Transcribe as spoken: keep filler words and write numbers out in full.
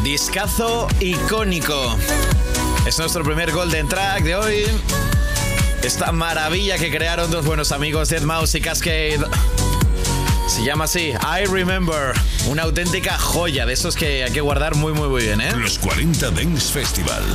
Discazo icónico. Es nuestro primer Golden Track de hoy. Esta maravilla que crearon dos buenos amigos, deadmau five y Kaskade. Se llama así, I Remember. Una auténtica joya de esos que hay que guardar muy muy muy bien, ¿eh? Los cuarenta Dance Festival.